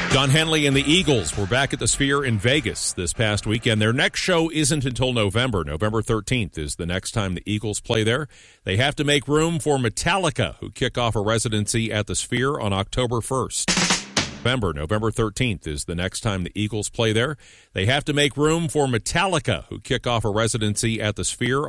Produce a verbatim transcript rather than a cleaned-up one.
Don Henley and the Eagles were back at the Sphere in Vegas this past weekend. Their next show isn't until November. November thirteenth is the next time the Eagles play there. They have to make room for Metallica, who kick off a residency at the Sphere on October first. November, November thirteenth is the next time the Eagles play there. They have to make room for Metallica, who kick off a residency at the Sphere